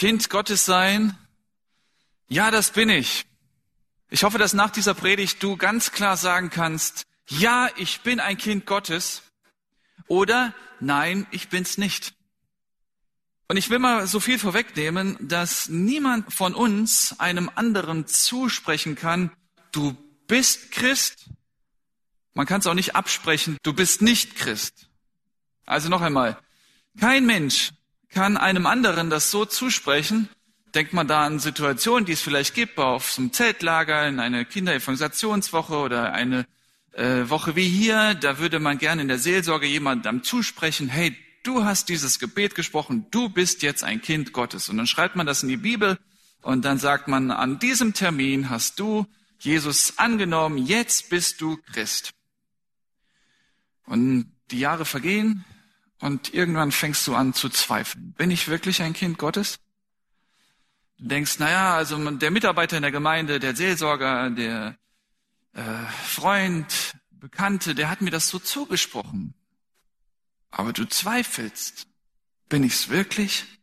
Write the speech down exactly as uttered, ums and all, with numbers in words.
Kind Gottes sein? Ja, das bin ich. Ich hoffe, dass nach dieser Predigt du ganz klar sagen kannst, ja, ich bin ein Kind Gottes oder nein, ich bin's nicht. Und ich will mal so viel vorwegnehmen, dass niemand von uns einem anderen zusprechen kann, du bist Christ. Man kann es auch nicht absprechen, du bist nicht Christ. Also noch einmal, kein Mensch kann einem anderen das so zusprechen. Denkt man da an Situationen, die es vielleicht gibt, auf so einem Zeltlager, in einer Kinderevangelisationswoche oder eine äh, Woche wie hier. Da würde man gerne in der Seelsorge jemandem zusprechen, hey, du hast dieses Gebet gesprochen, du bist jetzt ein Kind Gottes. Und dann schreibt man das in die Bibel und dann sagt man, an diesem Termin hast du Jesus angenommen, jetzt bist du Christ. Und die Jahre vergehen und irgendwann fängst du an zu zweifeln. Bin ich wirklich ein Kind Gottes? Du denkst, naja, also der Mitarbeiter in der Gemeinde, der Seelsorger, der äh, Freund, Bekannte, der hat mir das so zugesprochen. Aber du zweifelst. Bin ich's wirklich?